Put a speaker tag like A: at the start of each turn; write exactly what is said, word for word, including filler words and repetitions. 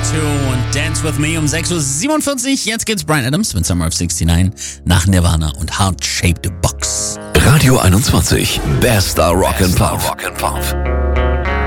A: two und Dance With Me um sechs Uhr siebenundvierzig. Jetzt geht's Bryan Adams mit Summer of sixty-nine nach Nirvana und Heart Shaped Box.
B: Radio einundzwanzig, bester Rock and Pop.